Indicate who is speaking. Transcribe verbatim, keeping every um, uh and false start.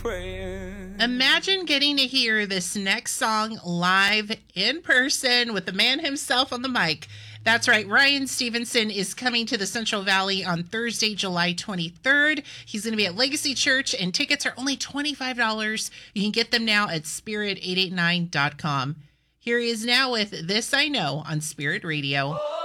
Speaker 1: praying.
Speaker 2: Imagine getting to hear this next song live in person with the man himself on the mic. That's right, Ryan Stevenson is coming to the Central Valley on Thursday, July twenty-third. He's going to be at Legacy Church, and tickets are only twenty-five dollars. You can get them now at spirit eight eight nine dot com. Here he is now with This I Know on Spirit Radio.